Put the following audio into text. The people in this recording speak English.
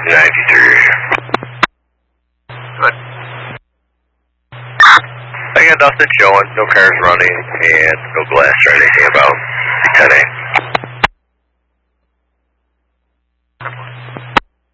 93. Good. I got nothing showing, no cars running, and no glass or anything about 10 a.m.